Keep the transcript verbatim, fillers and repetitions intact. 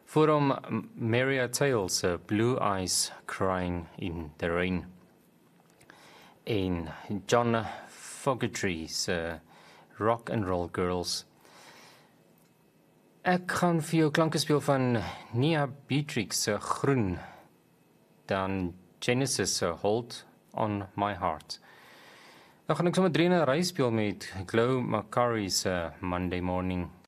Voor hom Maria Tales, uh, Blue Eyes Crying in the Rain. En John Fogerty's uh, Rock and Roll Girls. Ek gaan vir jou klanke speel van Nia Beatrix se uh, Groen, dan Genesis se uh, Hold on My Heart. Dan gaan ek sommer drie in 'n ry speel met Glow Macari's uh, Monday Morning.